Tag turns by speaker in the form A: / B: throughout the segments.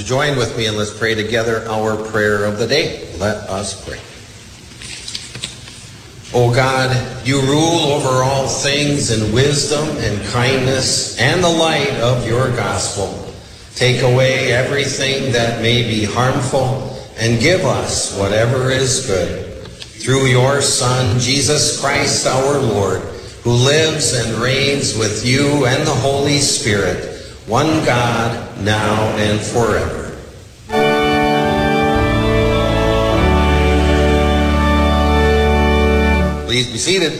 A: you join with me and let's pray together our prayer of the day. Let us pray. O God, you rule over all things in wisdom and kindness and the light of your gospel. Take away everything that may be harmful and give us whatever is good. Through your Son, Jesus Christ our Lord, who lives and reigns with you and the Holy Spirit, one God, now and forever. Please be seated.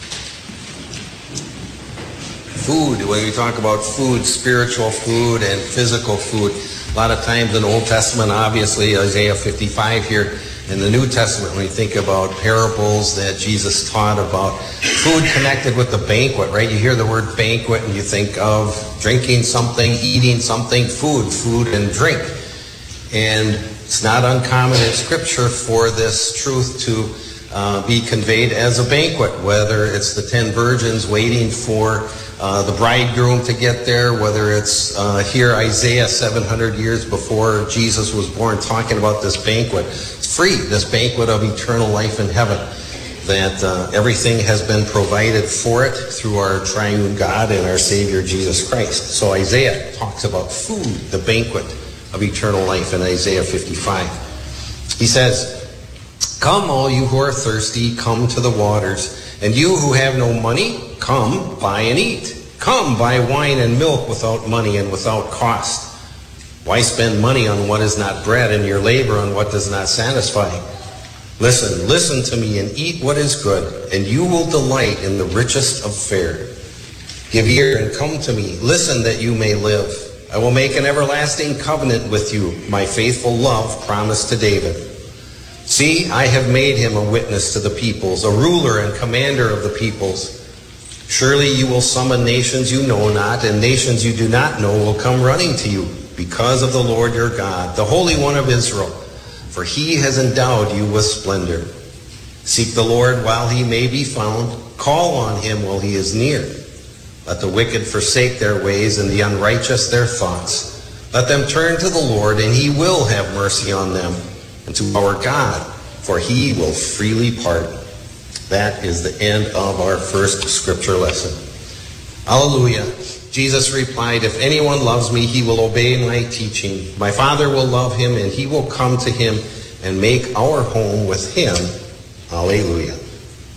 A: Food, when we talk about food, spiritual food and physical food, a lot of times in the Old Testament, obviously, Isaiah 55 here, in the New Testament, when you think about parables that Jesus taught about food connected with the banquet, right? You hear the word banquet and you think of drinking something, eating something, food and drink. And it's not uncommon in Scripture for this truth to be conveyed as a banquet, whether it's the 10 virgins waiting for the bridegroom to get there, whether it's here Isaiah 700 years before Jesus was born talking about this banquet. It's free, this banquet of eternal life in heaven, that everything has been provided for it through our triune God and our Savior Jesus Christ. So Isaiah talks about food, the banquet of eternal life in Isaiah 55. He says, "Come, all you who are thirsty, come to the waters. And you who have no money, come, buy and eat. Come, buy wine and milk without money and without cost. Why spend money on what is not bread and your labor on what does not satisfy? Listen to me and eat what is good, and you will delight in the richest of fare. Give ear and come to me. Listen that you may live. I will make an everlasting covenant with you, my faithful love promised to David. See, I have made him a witness to the peoples, a ruler and commander of the peoples. Surely you will summon nations you know not, and nations you do not know will come running to you because of the Lord your God, the Holy One of Israel, for he has endowed you with splendor. Seek the Lord while he may be found. Call on him while he is near. Let the wicked forsake their ways and the unrighteous their thoughts. Let them turn to the Lord, and he will have mercy on them, and to our God, for he will freely pardon." That is the end of our first scripture lesson. Hallelujah. Jesus replied, "If anyone loves me, he will obey my teaching. My Father will love him, and he will come to him and make our home with him." Hallelujah.